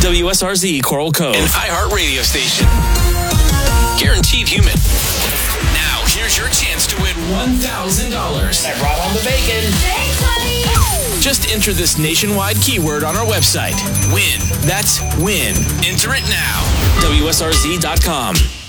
WSRZ Coral Cove, an iHeart radio station. Guaranteed human. Now, here's your chance to win $1,000. I brought on the bacon. Thanks, honey. Just enter this nationwide keyword on our website. Win. That's WIN. Enter it now. WSRZ.com.